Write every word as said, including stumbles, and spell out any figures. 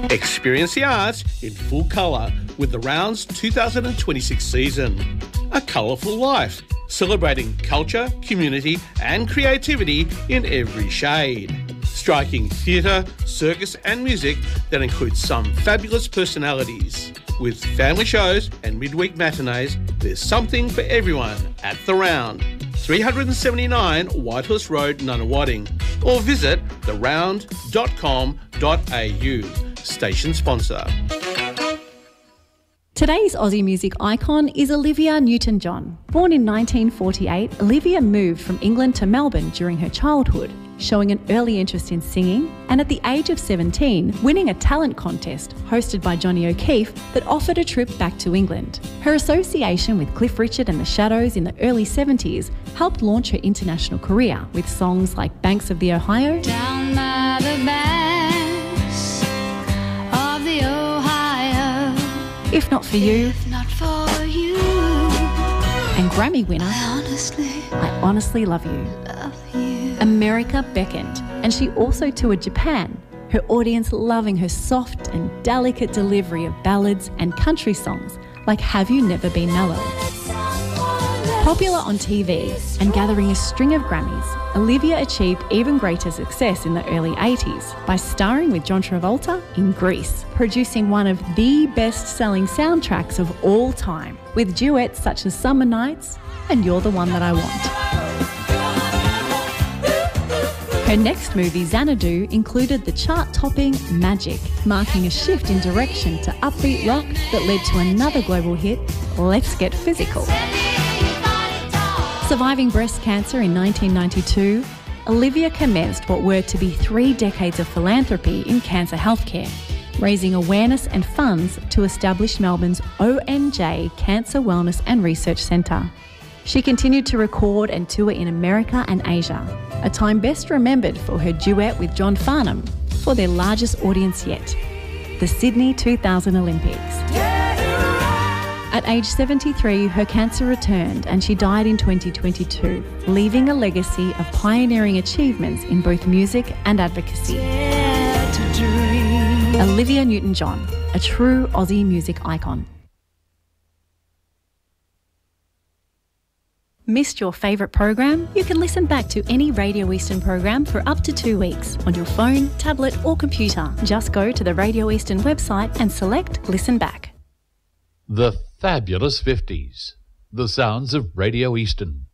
Experience the arts in full colour with the Rounds two thousand twenty-six season. A colourful life, celebrating culture, community and creativity in every shade. Striking theatre, circus and music that includes some fabulous personalities. With family shows and midweek matinees, there's something for everyone at The Round. three seventy-nine Whitehorse Road, Nunawading, or visit the round dot com dot a u. Station sponsor. Today's Aussie music icon is Olivia Newton-John. Born in nineteen forty-eight, Olivia moved from England to Melbourne during her childhood, showing an early interest in singing, and at the age of seventeen, winning a talent contest hosted by Johnny O'Keefe that offered a trip back to England. Her association with Cliff Richard and the Shadows in the early seventies helped launch her international career with songs like Banks of the Ohio, Down by the banks of the Ohio, If Not For You, If Not For You, and Grammy winner, I honestly I Honestly Love You. love you. America beckoned, and she also toured Japan, her audience loving her soft and delicate delivery of ballads and country songs like Have You Never Been Mellow. Popular on T V and gathering a string of Grammys, Olivia achieved even greater success in the early eighties by starring with John Travolta in Grease, producing one of the best-selling soundtracks of all time, with duets such as Summer Nights and You're the One That I Want. Her next movie, Xanadu, included the chart-topping Magic, marking a shift in direction to upbeat rock that led to another global hit, Let's Get Physical. Surviving breast cancer in nineteen ninety-two, Olivia commenced what were to be three decades of philanthropy in cancer healthcare, raising awareness and funds to establish Melbourne's O N J Cancer Wellness and Research Centre. She continued to record and tour in America and Asia, a time best remembered for her duet with John Farnham for their largest audience yet, the Sydney two thousand Olympics. At age seventy-three, her cancer returned and she died in twenty twenty-two, leaving a legacy of pioneering achievements in both music and advocacy. Olivia Newton-John, a true Aussie music icon. Missed your favourite program? You can listen back to any Radio Eastern program for up to two weeks on your phone, tablet or computer. Just go to the Radio Eastern website and select Listen Back. The Fabulous fifties. The sounds of Radio Eastern.